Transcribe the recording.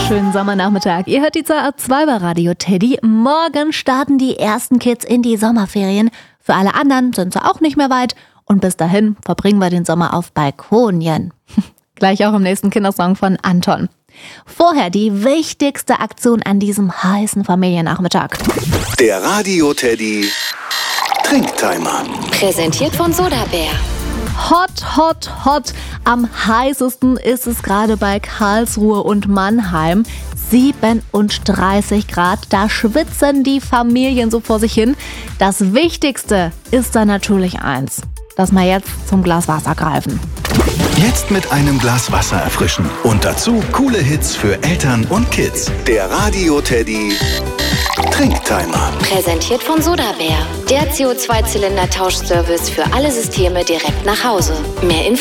Schönen Sommernachmittag. Ihr hört die ZAA2 bei Radio Teddy. Morgen starten die ersten Kids in die Sommerferien. Für alle anderen sind sie auch nicht mehr weit. Und bis dahin verbringen wir den Sommer auf Balkonien. Gleich auch im nächsten Kindersong von Anton. Vorher die wichtigste Aktion an diesem heißen Familiennachmittag. Der Radio Teddy Trinktimer. Präsentiert von Sodabär. Hot, hot, hot. Am heißesten ist es gerade bei Karlsruhe und Mannheim. 37 Grad, da schwitzen die Familien so vor sich hin. Das Wichtigste ist dann natürlich eins, dass wir jetzt zum Glas Wasser greifen. Jetzt mit einem Glas Wasser erfrischen. Und dazu coole Hits für Eltern und Kids. Der Radio Teddy Trinktimer. Präsentiert von Sodabär. Der CO2-Zylinder-Tauschservice für alle Systeme direkt nach Hause. Mehr Infos